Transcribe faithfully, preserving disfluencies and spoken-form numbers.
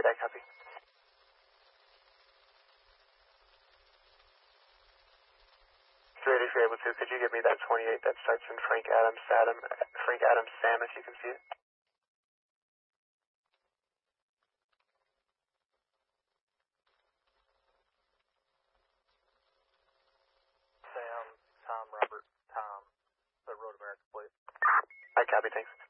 eight, I copy. three eight, if you're able to, could you give me that twenty-eight that starts in Frank Adams, Adam, Frank Adams, Sam, if you can see it? Sam, Tom, Robert, Tom, the Road America plate. I copy, thanks.